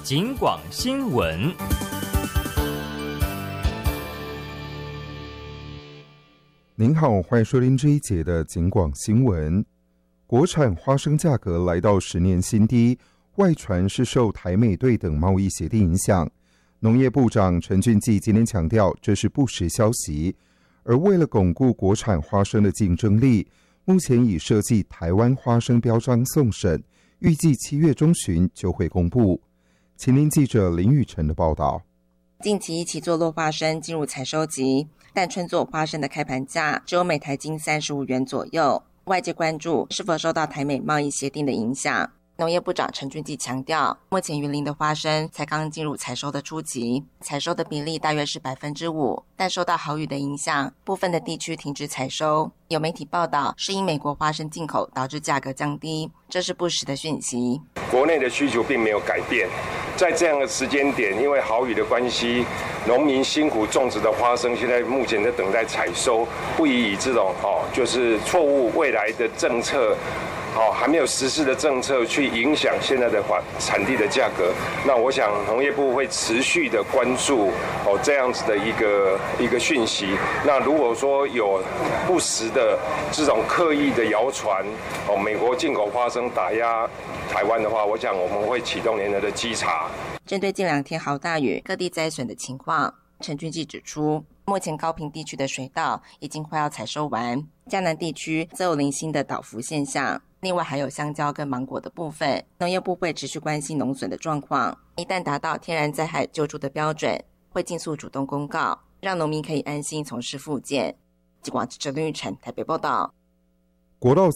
警广新闻。 您好，欢迎收听这一节的警广新闻。国产花生价格来到10年新低，外传是受台美对等贸易协定影响。农业部长陈俊基今天强调，这是不实消息。而为了巩固国产花生的竞争力，目前已设计台湾花生标章送审，预计7月中旬就会公布。请听记者林宇晨的报道。 近期起坐落花生进入采收期，但春作花生的开盘价只有每台斤35元左右。外界关注是否受到台美贸易协定的影响。农业部长陈俊基强调，目前云林的花生才刚进入采收的初期，采收的比例大约是 5%， 但受到豪雨的影响，部分的地区停止采收。有媒体报道是因美国花生进口导致价格降低，这是不实的讯息。 国内的需求并没有改变，在这样的时间点，因为豪雨的关系，农民辛苦种植的花生现在目前在等待采收，不宜以这种就是错误未来的政策还没有实施的政策去影响现在的产地的价格。那我想农业部会持续的关注这样子的一个讯息。那如果说有不实的这种刻意的谣传美国进口花生打压台湾的话，我想我们会启动联合的稽查。 针对近2天豪大雨各地灾损的情况，陈俊基指出，目前高屏地区的水稻已经快要采收完，嘉南地区则有零星的倒伏现象。另外还有香蕉跟芒果的部分，农业部会持续关心农损的状况，一旦达到天然灾害救助的标准，会尽速主动公告，让农民可以安心从事复健。警广记者林玉成台北报道。 国道